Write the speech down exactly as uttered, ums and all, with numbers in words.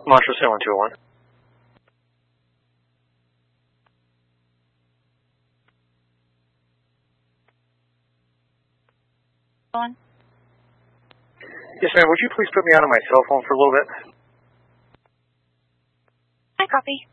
Montrose seven one two one. On. Yes, ma'am. Would you please put me out on my cell phone for a little bit? I copy.